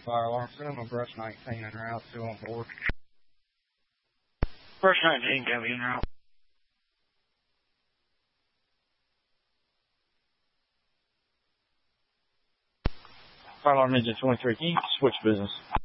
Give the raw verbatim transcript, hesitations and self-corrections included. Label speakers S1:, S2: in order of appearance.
S1: Fire alarm, Cinema Brush nineteen en route, still on board.
S2: Brush nineteen, copy en route. Fire alarm engine twenty-three, can you switch business?